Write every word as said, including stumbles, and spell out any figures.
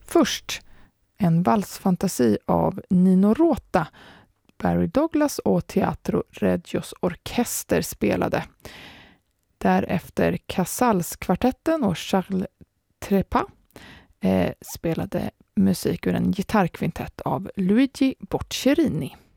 Först en valsfantasi av Nino Rota. Barry Douglas och Teatro Regios orkester spelade. Därefter Casals-kvartetten och Charles Trepas eh, spelade musik ur en gitarrkvintett av Luigi Boccherini.